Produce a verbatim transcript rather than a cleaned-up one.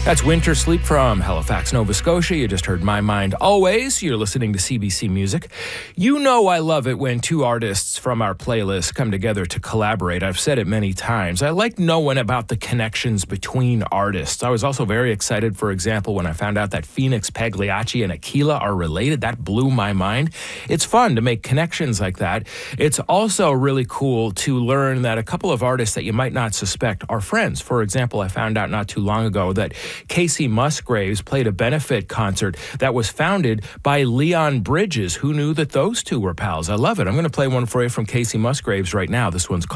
That's Winter Sleep from Halifax, Nova Scotia. You just heard My Mind Always. You're listening to C B C Music. You know I love it when two artists from our playlist come together to collaborate. I've said it many times. I like knowing about the connections between artists. I was also very excited, for example, when I found out that Phoenix Pagliacci and Aquila are related. That blew my mind. It's fun to make connections like that. It's also really cool to learn that a couple of artists that you might not suspect are friends. For example, I found out not too long ago that Casey Musgraves played a benefit concert that was founded by Leon Bridges. Who knew that those two were pals? I love it. I'm going to play one for you from Casey Musgraves right now. This one's called